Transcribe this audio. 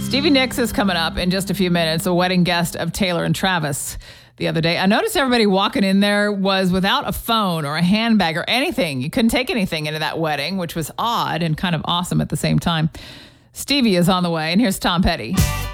Stevie Nicks is coming up in just a few minutes, a wedding guest of Taylor and Travis the other day. I noticed everybody walking in there was without a phone or a handbag or anything. You couldn't take anything into that wedding, which was odd and kind of awesome at the same time. Stevie is on the way, and here's Tom Petty.